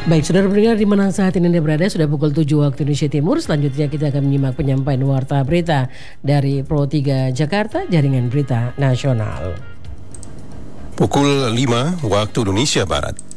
Baik, saudara pendengar di mana saat ini Anda berada, sudah pukul 7 waktu Indonesia Timur. Selanjutnya kita akan menyimak penyampaian warta berita dari Pro 3 Jakarta, Jaringan Berita Nasional. Pukul 5 waktu Indonesia Barat.